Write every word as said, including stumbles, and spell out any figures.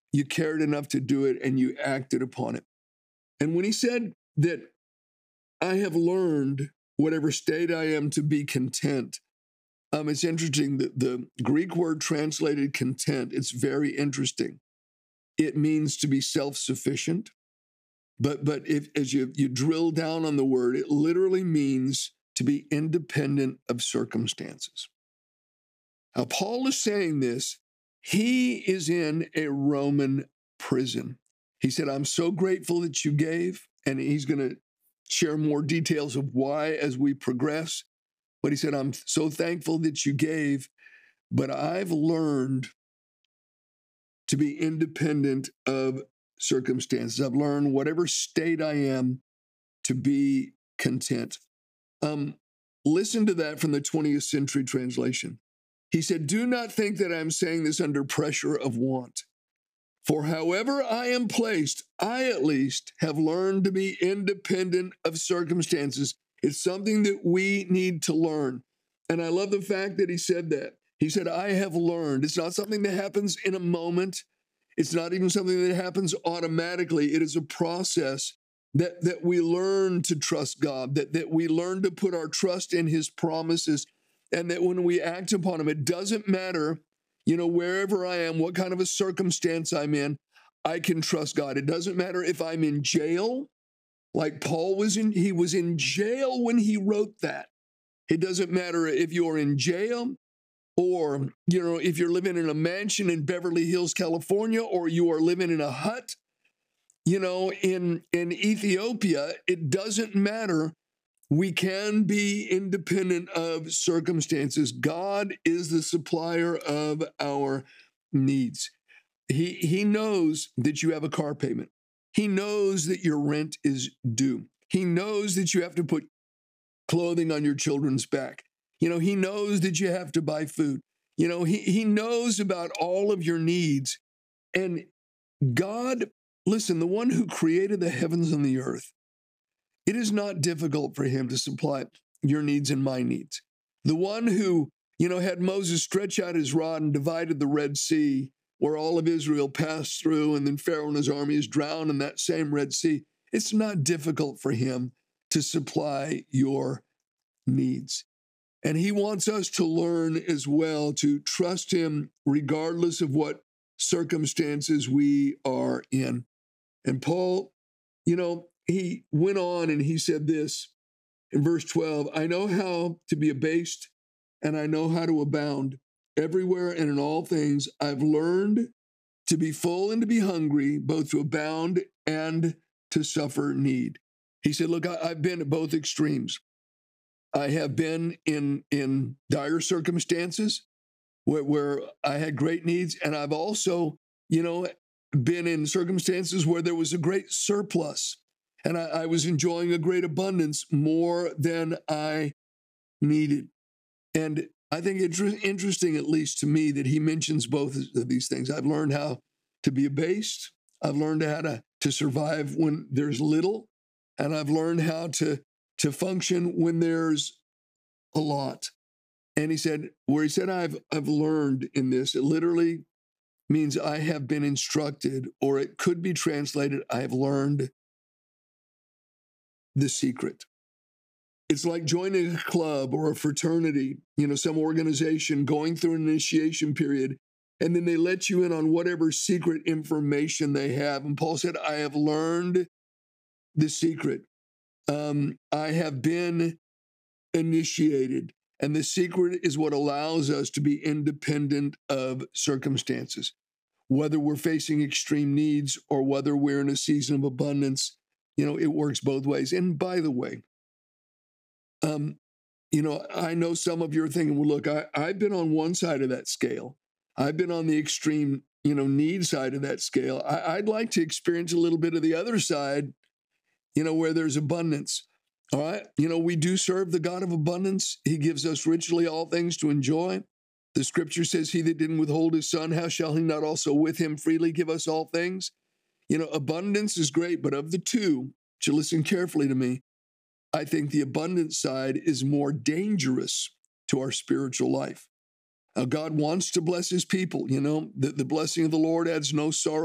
you cared enough to do it, and you acted upon it. And when he said that I have learned, whatever state I am, to be content, um, it's interesting that the Greek word translated content, it's very interesting. It means to be self-sufficient. But but if as you, you drill down on the word, it literally means to be independent of circumstances. Now, Paul is saying this. He is in a Roman prison. He said, I'm so grateful that you gave, and he's going to share more details of why as we progress. But he said, I'm so thankful that you gave, but I've learned to be independent of circumstances. I've learned, whatever state I am, to be content. Um, listen to that from the twentieth century translation. He said, do not think that I'm saying this under pressure of want. For however I am placed, I at least have learned to be independent of circumstances. It's something that we need to learn. And I love the fact that he said that. He said, I have learned. It's not something that happens in a moment. It's not even something that happens automatically. It is a process that, that we learn to trust God, that, that we learn to put our trust in his promises, and that when we act upon them, it doesn't matter, you know, wherever I am, what kind of a circumstance I'm in, I can trust God. It doesn't matter if I'm in jail, like Paul was in, he was in jail when he wrote that. It doesn't matter if you're in jail, or, you know, if you're living in a mansion in Beverly Hills, California, or you are living in a hut, you know, in, in Ethiopia. It doesn't matter. We can be independent of circumstances. God is the supplier of our needs. He, he knows that you have a car payment. He knows that your rent is due. He knows that you have to put clothing on your children's back. You know, he knows that you have to buy food. You know, he, he knows about all of your needs. And God, listen, the one who created the heavens and the earth, it is not difficult for him to supply your needs and my needs. The one who, you know, had Moses stretch out his rod and divided the Red Sea, where all of Israel passed through, and then Pharaoh and his army is drowned in that same Red Sea. It's not difficult for him to supply your needs. And he wants us to learn as well to trust him regardless of what circumstances we are in. And Paul, you know, he went on and he said this in verse twelve, I know how to be abased and I know how to abound. Everywhere and in all things, I've learned to be full and to be hungry, both to abound and to suffer need. He said, look, I, I've been at both extremes. I have been in, in dire circumstances where, where I had great needs. And I've also, you know, been in circumstances where there was a great surplus and I, I was enjoying a great abundance, more than I needed. And I think it's interesting, at least to me, that he mentions both of these things. I've learned how to be abased. I've learned how to, to survive when there's little. And I've learned how to, to function when there's a lot. And he said, where he said, I've, I've learned in this, it literally means I have been instructed, or it could be translated, I have learned the secret. It's like joining a club or a fraternity, you know, some organization going through an initiation period, and then they let you in on whatever secret information they have. And Paul said, I have learned the secret. Um, I have been initiated. And the secret is what allows us to be independent of circumstances, whether we're facing extreme needs or whether we're in a season of abundance. You know, it works both ways. And by the way, um, you know, I know some of you are thinking, well, look, I, I've been on one side of that scale. I've been on the extreme, you know, need side of that scale. I, I'd like to experience a little bit of the other side, you know, where there's abundance. All right. You know, we do serve the God of abundance. He gives us richly all things to enjoy. The scripture says, he that didn't withhold his son, how shall he not also with him freely give us all things? You know, abundance is great, but of the two, you listen carefully to me, I think the abundance side is more dangerous to our spiritual life. Now, God wants to bless his people. You know, the, the blessing of the Lord adds no sorrow